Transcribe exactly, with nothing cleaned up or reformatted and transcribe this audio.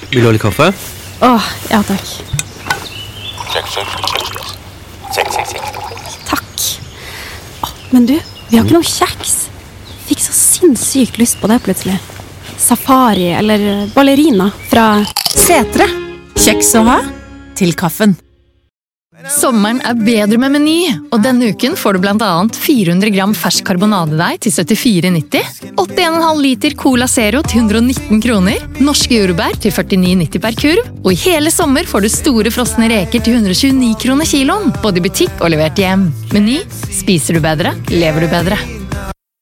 Vil du ha litt kaffe? Åh, ja takk. Check, check, check. Check, check, check. Takk. Åh, men du, vi har ikke noe kjeks. Fikk så sinnssykt lyst på det plutselig. Safari eller ballerina fra Setre. Kjeks å ha til kaffen. Sommeren er bedre med Meny, og denne uken får du blant annet fire hundre gram fersk karbonadedeig til syttifire nitti, åtti komma fem liter Cola Zero til hundre og nitten kroner, norske jordbær til førtini nitti per kurv, og i hele sommer får du store frosne reker til hundre og tjueni kroner kiloen, både i butikk og levert hjem. Meny, spiser du bedre, lever du bedre.